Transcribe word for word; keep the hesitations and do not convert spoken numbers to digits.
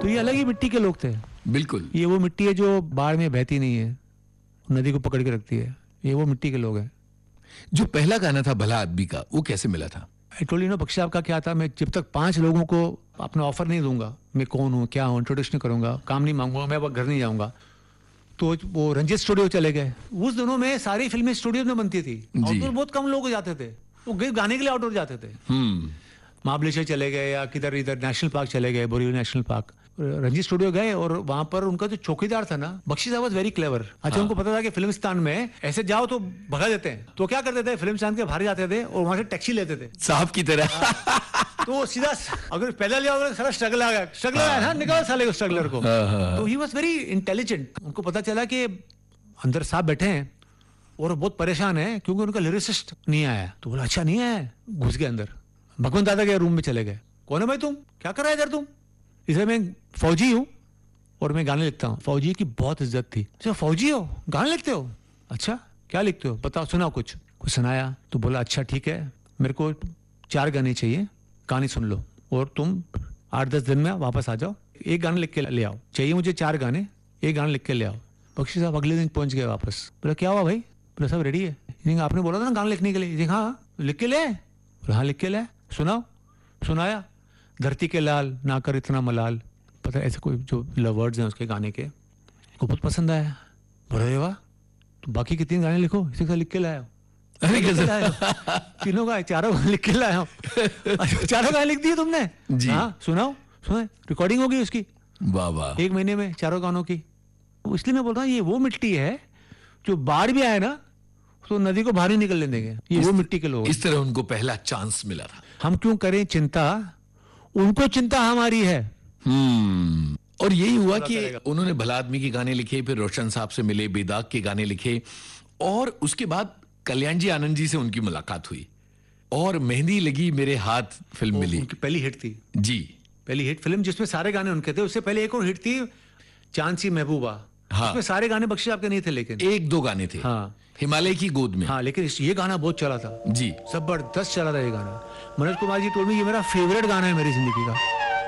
तो ये अलग ही मिट्टी के लोग थे। बिल्कुल। ये वो मिट्टी है जो बाढ़ में बहती नहीं है, नदी को पकड़ के रखती है। ये वो मिट्टी के लोग हैं। जो पहला गाना था भला आदमी का, वो कैसे मिला था? I told you know, Bakshi साहब का क्या था, मैं जब तक पांच लोगों को अपना ऑफर नहीं दूंगा, मैं कौन हूँ, क्या हूँ, इंट्रोडक्शन करूंगा, काम नहीं मांगूंगा, मैं घर नहीं जाऊंगा, तो वो रंजित स्टूडियो चले गए। उस दिनों में सारी फिल्में स्टूडियो में बनती थी, आउटडोर बहुत कम लोग जाते थे, वो गाने के लिए आउटडोर जाते थे। महाबलेश्वर चले गए या किधर इधर नेशनल पार्क चले गए, Borivali national park, Ranjit studio गए और वहां पर उनका जो चौकीदार था ना, बख्शी साहब वाज वेरी क्लेवर। अच्छा, उनको पता था कि फिल्मिस्तान में ऐसे जाओ तो भगा देते हैं, तो क्या करते थे, फिल्मिस्तान के बाहर जाते थे और वहां से टैक्सी लेते थे साहब की तरह। तो सीधा अगर पैदल जाओ, सारा स्ट्रगल आ गया, स्ट्रगल आया ना, निकाल साले उस स्ट्रगलर को। तो ही वाज वेरी इंटेलिजेंट। उनको पता चला कि अंदर साहब बैठे हैं और बहुत परेशान है क्योंकि उनका लिरिसिस्ट नहीं आया। तो बोला अच्छा नहीं आया, घुस गए अंदर, भगवंत दादा के रूम में चले गए। कौन है भाई तुम, क्या कर रहा है इधर तुम? इसे मैं फौजी हूँ और मैं गाने लिखता हूँ। फौजी की बहुत इज्जत थी। अच्छा फौजी हो, गाने लिखते हो? अच्छा क्या लिखते हो, बताओ, सुनाओ कुछ। कुछ सुनाया तो बोला अच्छा ठीक है, मेरे को चार गाने चाहिए, कहानी सुन लो और तुम आठ दस दिन में वापस आ जाओ, एक गाना लिख के ले आओ। चाहिए मुझे चार गाने, एक गाना लिख के ले आओ। बख्शी साहब अगले दिन पहुंच गए वापस। बोला क्या हुआ भाई? बोला सब रेडी है। आपने बोला था ना गाना लिखने के लिए। हाँ लिख के ले। बोला हाँ लिख के ले, सुनाओ। सुनाया, धरती के लाल ना कर इतना मलाल, पता है ऐसे कोई जो वर्ड्स हैं उसके गाने के, को बहुत पसंद आया। बोले वाह, तो बाकी के तीन गाने लिखो, इसी का लिख के लाया। अरे कैसे तीनों का चारों लिख के लाया हूँ। चारों गाने लिख दिए तुमने? जी। हाँ सुनाओ, सुना, रिकॉर्डिंग होगी उसकी। वाह वाह, एक महीने में चारों गानों की। इसलिए मैं बोल रहा हूँ ये वो मिट्टी है जो बाढ़ भी आए ना तो नदी को बाहर ही निकलने देंगे। ये वो मिट्टी के लोग। इस तरह उनको पहला चांस मिला था। हम क्यों करें चिंता, उनको चिंता हमारी है। हम्म और यही हुआ कि उन्होंने भला आदमी के गाने लिखे, फिर रोशन साहब से मिले, बेदाग के गाने लिखे और उसके बाद कल्याण जी आनंद जी से उनकी मुलाकात हुई और मेहंदी लगी मेरे हाथ फिल्म मिली। उनकी पहली हिट थी जी, पहली हिट फिल्म जिसमें सारे गाने उनके थे। उससे पहले एक और हिट थी चांद सी महबूबा। हाँ, उसमें सारे गाने बख्शी आपके नहीं थे, लेकिन एक दो गाने थे। हाँ, हिमालय की गोद में। हाँ, लेकिन ये गाना बहुत चला था जी, जबरदस्त चला था ये गाना। मनोज कुमार जी टोल्ड मी ये मेरा फेवरेट गाना है मेरी जिंदगी का।